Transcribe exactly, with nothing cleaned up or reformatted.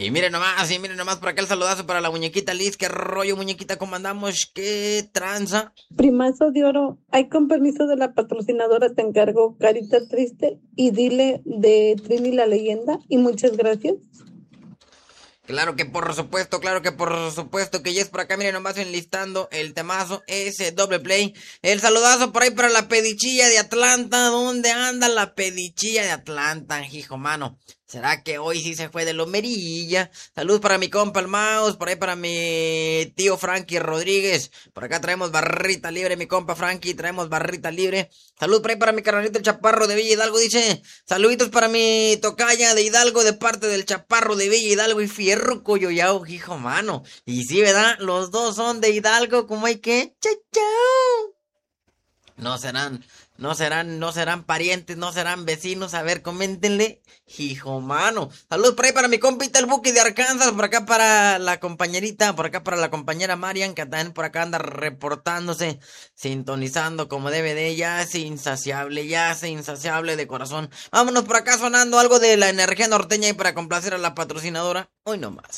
Y miren nomás, y miren nomás por acá el saludazo para la muñequita Liz. ¿Qué rollo, muñequita? ¿Cómo andamos? ¿Qué tranza? Primazo de oro, hay con permiso de la patrocinadora, te encargo carita triste y dile de Trini la leyenda y muchas gracias. Claro que por supuesto, claro que por supuesto que ya es por acá, miren nomás enlistando el temazo, ese doble play. El saludazo por ahí para la pedichilla de Atlanta. ¿Dónde anda la pedichilla de Atlanta, hijo mano? ¿Será que hoy sí se fue de lomerilla? Salud para mi compa el Mouse, por ahí para mi tío Frankie Rodríguez. Por acá traemos barrita libre, mi compa Frankie, traemos barrita libre. Salud por ahí para mi carnalito el Chaparro de Villa Hidalgo, dice. Saluditos para mi tocaya de Hidalgo de parte del Chaparro de Villa Hidalgo y Fierro Coyoyao, hijo mano. Y sí, ¿verdad? Los dos son de Hidalgo, como hay que... ¡Chao, chao! No serán, no serán, no serán parientes, no serán vecinos. A ver, coméntenle. Hijo mano. Saludos por ahí para mi compita el Buki de Arkansas. Por acá para la compañerita. Por acá para la compañera Marian. Que también por acá anda reportándose. Sintonizando como debe de. Ya es insaciable. Ya es insaciable de corazón. Vámonos por acá sonando algo de la energía norteña. Y para complacer a la patrocinadora. Hoy no más.